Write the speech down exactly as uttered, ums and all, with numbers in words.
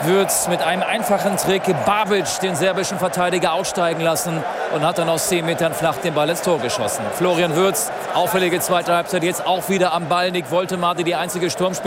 Würz mit einem einfachen Trick Babic, den serbischen Verteidiger, aussteigen lassen und hat dann aus zehn Metern flach den Ball ins Tor geschossen. Florian Würz, auffällige zweite Halbzeit, jetzt auch wieder am Ball. Nick Woltemade, die einzige Sturmspitze.